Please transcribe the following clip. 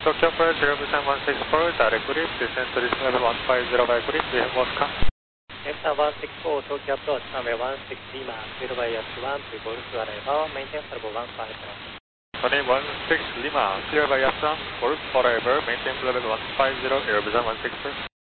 Tokyo Flight 0Busan 164, direct grip, descent to this level 150 by grip, we have Oscar. Delta 164, Tokyo approach, runway 16 Lima, 0 by S1, pre-board to arrival, maintain level 150. Runway 16 Lima, clear by S1, board arrival, maintain level 150, Air Busan 164.